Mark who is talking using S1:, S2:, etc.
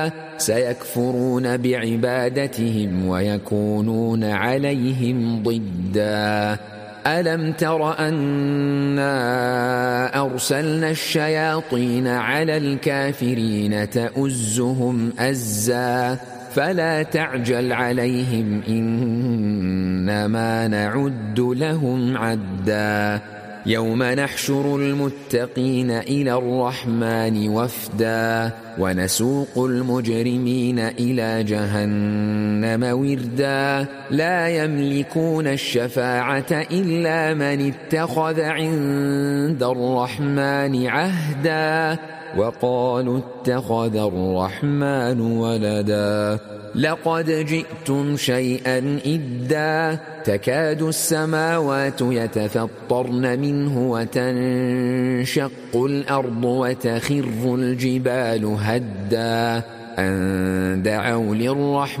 S1: سيكفرون بعبادتهم ويكونون عليهم ضدا ألم تر أنا أرسلنا الشياطين على الكافرين تؤزهم أزا فلا تعجل عليهم إنما نعد لهم عدا يوم نحشر المتقين إلى الرحمن وفدا ونسوق المجرمين إلى جهنم وردا لا يملكون الشفاعة إلا من اتخذ عند الرحمن عهدا وقالوا اتخذ الرحمن ولدا لقد جئتم شيئا إدا تكاد السماوات يتفطرن منه وتنشق الأرض وتخر الجبال هدا أن دعوا للرحمن